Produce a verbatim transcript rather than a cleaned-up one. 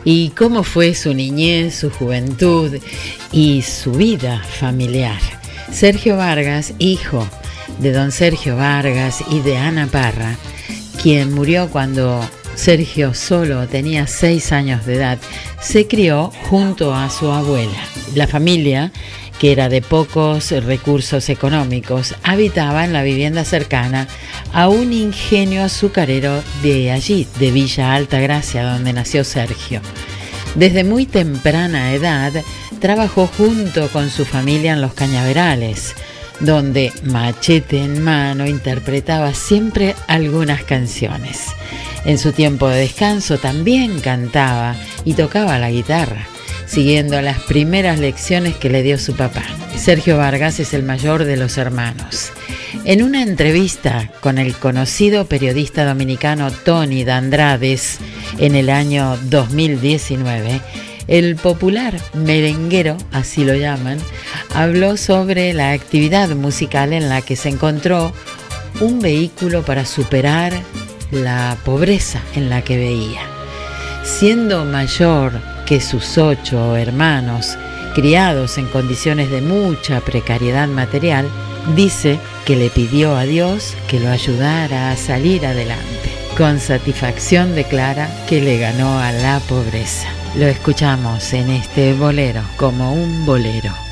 y cómo fue su niñez, su juventud y su vida familiar. Sergio Vargas, hijo de don Sergio Vargas y de Ana Parra, quien murió cuando Sergio solo tenía seis años de edad, se crió junto a su abuela. La familia, que era de pocos recursos económicos, habitaba en la vivienda cercana a un ingenio azucarero de allí, de Villa Altagracia, donde nació Sergio. Desde muy temprana edad trabajó junto con su familia en los cañaverales, donde, machete en mano, interpretaba siempre algunas canciones. En su tiempo de descanso también cantaba y tocaba la guitarra, siguiendo las primeras lecciones que le dio su papá. Sergio Vargas es el mayor de los hermanos. En una entrevista con el conocido periodista dominicano Tony D'Andrades en el año dos mil diecinueve, el popular merenguero, así lo llaman, habló sobre la actividad musical en la que se encontró un vehículo para superar la pobreza en la que veía. Siendo mayor que sus ocho hermanos, criados en condiciones de mucha precariedad material, dice que le pidió a Dios que lo ayudara a salir adelante. Con satisfacción declara que le ganó a la pobreza. Lo escuchamos en este bolero, como un bolero.